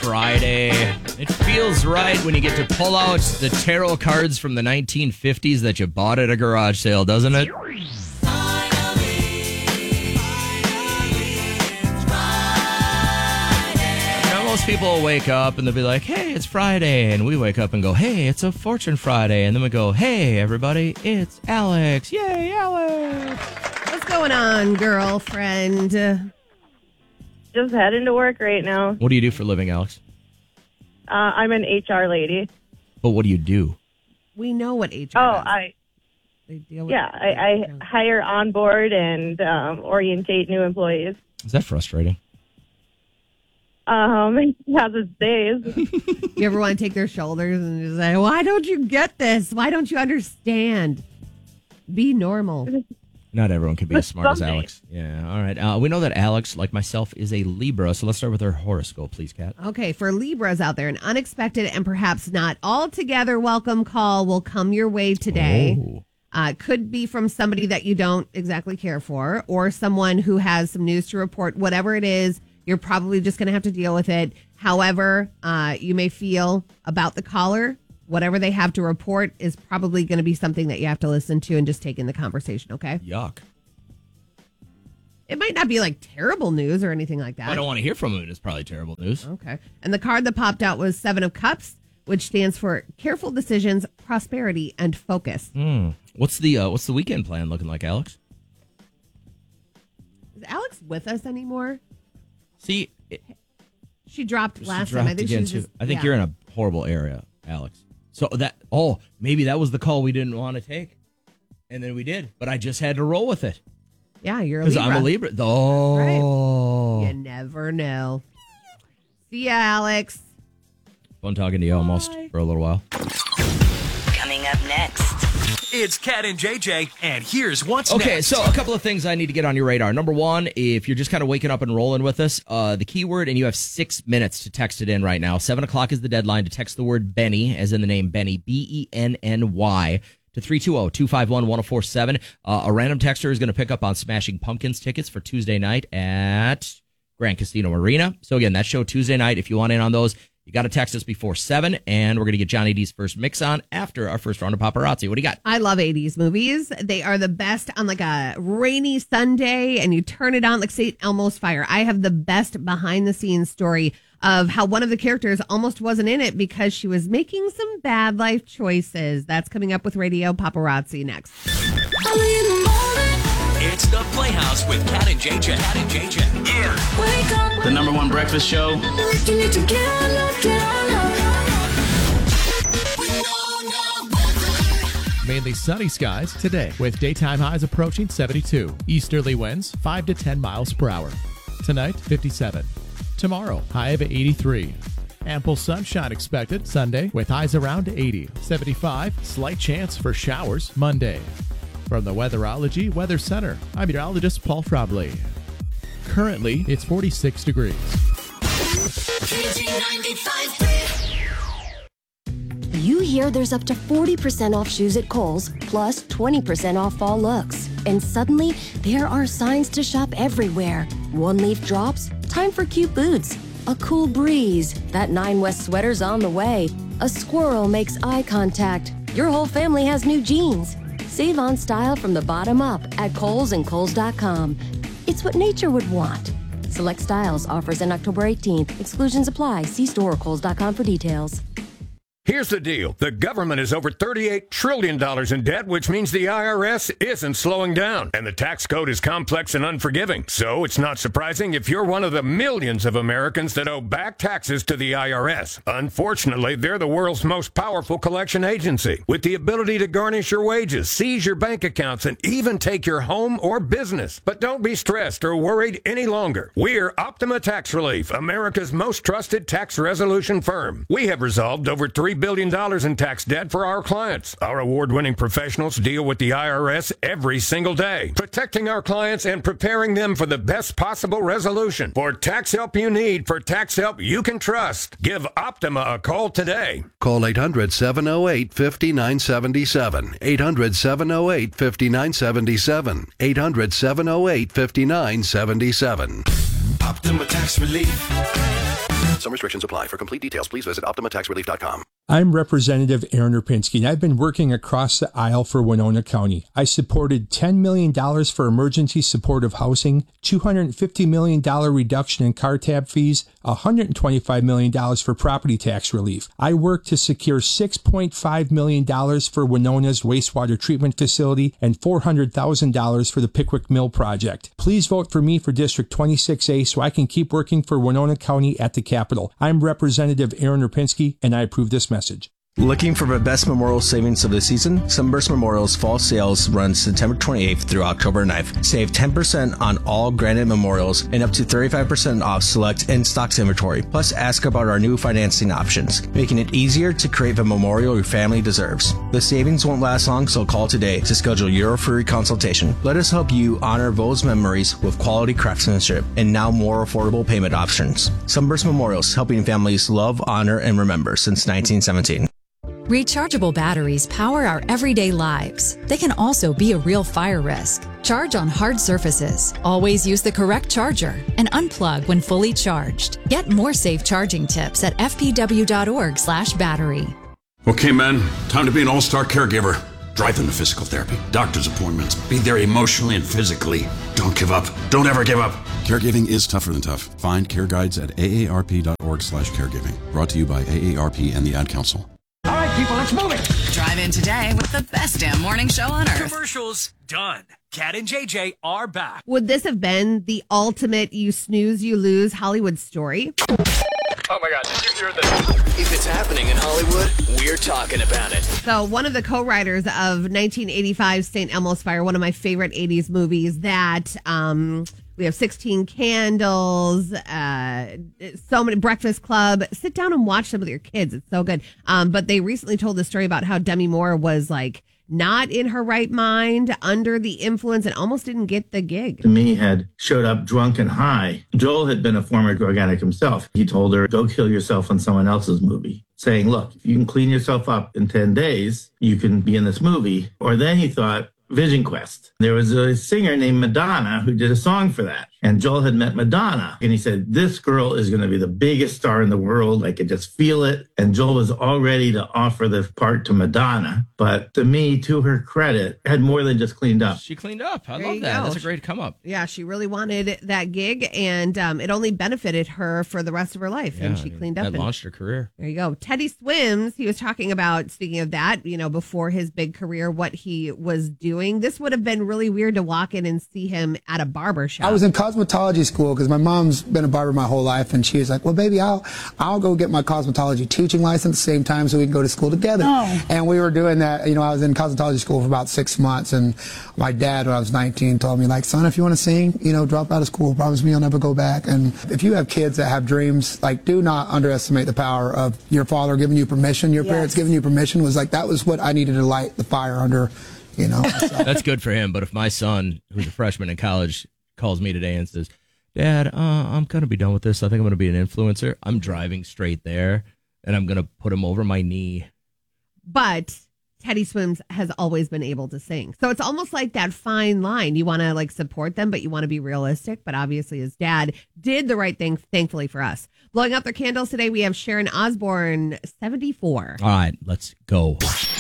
Friday. It feels right when you get to pull out the tarot cards from the 1950s that you bought at a garage sale, doesn't it? Most people wake up and they'll be like, hey, it's Friday. And we wake up and go, hey, it's a Fortune Friday. And then we go, hey, everybody, it's Alex. Yay, Alex. What's going on, girlfriend? Just heading to work right now. What do you do for a living, Alex? I'm an HR lady. But what do you do? We know what HR is. They deal with I hire, onboard, and orientate new employees. Is that frustrating? It has its days. You ever want to take their shoulders and just say, why don't you get this? Why don't you understand? Be normal. Not everyone can be as smart as Alex. Yeah, all right. We know that Alex, like myself, is a Libra, so let's start with her horoscope, please, Kat. Okay, for Libras out there, an unexpected and perhaps not altogether welcome call will come your way today. Could be from somebody that you don't exactly care for, or someone who has some news to report. Whatever it is, you're probably just going to have to deal with it. However, you may feel about the caller, whatever they have to report is probably going to be something that you have to listen to and just take in the conversation, okay? Yuck. It might not be like terrible news or anything like that. I don't want to hear from him. It's probably terrible news. Okay. And the card that popped out was 7 of Cups, which stands for careful decisions, prosperity, and focus. What's the weekend plan looking like, Alex? Is Alex with us anymore? See, she dropped last time. I think you're in a horrible area, Alex. So maybe that was the call we didn't want to take, and then we did. But I just had to roll with it. Yeah, you're a Libra. Because I'm a Libra. Oh, right. You never know. See ya, Alex. Fun talking to you almost for a little while. Coming up next. It's Kat and JJ, and here's what's next. Okay, so a couple of things I need to get on your radar. Number one, if you're just kind of waking up and rolling with us, the keyword, and you have 6 minutes to text it in right now. 7 o'clock is the deadline to text the word Benny, as in the name Benny, Benny, to 320-251-1047. A random texter is going to pick up on Smashing Pumpkins tickets for Tuesday night at Grand Casino Marina. So again, that show Tuesday night. If you want in on those, you got to text us before 7, and we're going to get Johnny D's first mix on after our first round of paparazzi. What do you got? I love 80s movies. They are the best on like a rainy Sunday, and you turn it on like St. Elmo's Fire. I have the best behind-the-scenes story of how one of the characters almost wasn't in it because she was making some bad life choices. That's coming up with Radio Paparazzi next. It's The Playhouse with Kat and JJ. Yeah. Wake up. The number one breakfast show. Mainly sunny skies today with daytime highs approaching 72. Easterly winds 5 to 10 miles per hour. Tonight, 57. Tomorrow, high of 83. Ample sunshine expected Sunday with highs around 80. 75, slight chance for showers Monday. From the Weatherology Weather Center, I'm meteorologist Paul Frobley. Currently, it's 46 degrees. You hear there's up to 40% off shoes at Kohl's, plus 20% off fall looks. And suddenly, there are signs to shop everywhere. One leaf drops, time for cute boots. A cool breeze, that 9 West sweater's on the way. A squirrel makes eye contact. Your whole family has new jeans. Save on style from the bottom up at Kohl's and Kohl's.com. It's what nature would want. Select styles, offers in October 18th. Exclusions apply. See store or Kohl's.com for details. Here's the deal. The government is over $38 trillion in debt, which means the IRS isn't slowing down. And the tax code is complex and unforgiving. So it's not surprising if you're one of the millions of Americans that owe back taxes to the IRS. Unfortunately, they're the world's most powerful collection agency, with the ability to garnish your wages, seize your bank accounts, and even take your home or business. But don't be stressed or worried any longer. We're Optima Tax Relief, America's most trusted tax resolution firm. We have resolved over $3 billion in tax debt for our clients. Our award-winning professionals deal with the IRS every single day, protecting our clients and preparing them for the best possible resolution. For tax help you need, for tax help you can trust, give Optima a call today. Call 800-708-5977. 800-708-5977. 800-708-5977. Optima Tax Relief. Some restrictions apply. For complete details, please visit OptimaTaxRelief.com. I'm Representative Aaron Rapinski, and I've been working across the aisle for Winona County. I supported $10 million for emergency supportive housing, $250 million reduction in car tab fees, $125 million for property tax relief. I worked to secure $6.5 million for Winona's wastewater treatment facility and $400,000 for the Pickwick Mill project. Please vote for me for District 26A so I can keep working for Winona County at the Capitol. I'm Representative Aaron Rapinski, and I approve this message. Looking for the best memorial savings of the season? Sunburst Memorial's fall sales runs September 28th through October 9th. Save 10% on all granite memorials and up to 35% off select in-stock inventory. Plus, ask about our new financing options, making it easier to create the memorial your family deserves. The savings won't last long, so call today to schedule your free consultation. Let us help you honor those memories with quality craftsmanship and now more affordable payment options. Sunburst Memorials, helping families love, honor, and remember since 1917. Rechargeable batteries power our everyday lives. They can also be a real fire risk. Charge on hard surfaces. Always use the correct charger and unplug when fully charged. Get more safe charging tips at fpw.org/battery. Okay, men, time to be an all-star caregiver. Drive them to physical therapy, doctor's appointments, be there emotionally and physically. Don't give up. Don't ever give up. Caregiving is tougher than tough. Find care guides at aarp.org/caregiving. Brought to you by AARP and the Ad Council. All right, people, let's move it. Drive in today with the best damn morning show on earth. Commercials done. Cat and JJ are back. Would this have been the ultimate you snooze, you lose Hollywood story? Oh my God, did you hear this? If it's happening in Hollywood, we're talking about it. So one of the co-writers of 1985's St. Elmo's Fire, one of my favorite 80s movies that we have 16 Candles, so many, Breakfast Club. Sit down and watch them with your kids. It's so good. But they recently told the story about how Demi Moore was like not in her right mind, under the influence, and almost didn't get the gig. Demi had showed up drunk and high. Joel had been a former drug addict himself. He told her, go kill yourself on someone else's movie, saying, look, if you can clean yourself up in 10 days, you can be in this movie. Or then he thought, Vision Quest. There was a singer named Madonna who did a song for that. And Joel had met Madonna. And he said, this girl is going to be the biggest star in the world. I could just feel it. And Joel was all ready to offer the part to Madonna. But to me, to her credit, had more than just cleaned up. She cleaned up. I There love you that. go. That's a great come up. Yeah, she really wanted that gig, and it only benefited her for the rest of her life. And she cleaned up. That and launched her career. There you go. Teddy Swims, he was talking about, speaking of that, you know, before his big career, what he was doing. This would have been really weird to walk in and see him at a barber shop. I was in cosmetology school because my mom's been a barber my whole life, and she was like, well, baby, I'll go get my cosmetology teaching license at the same time so we can go to school together. Oh. And we were doing that. You know, I was in cosmetology school for about 6 months, and my dad, when I was 19, told me, like, son, if you want to sing, you know, drop out of school. Promise me you'll never go back. And if you have kids that have dreams, like, do not underestimate the power of your father giving you permission, your parents giving you permission. Was like, that was what I needed to light the fire under, you know. So. That's good for him. But if my son, who's a freshman in college, calls me today and says, Dad, I'm going to be done with this. I think I'm going to be an influencer. I'm driving straight there, and I'm going to put him over my knee. But Teddy Swims has always been able to sing. So it's almost like that fine line. You want to like support them, but you want to be realistic. But obviously his dad did the right thing, thankfully for us. Blowing out their candles today, we have Sharon Osbourne, 74. All right, let's go.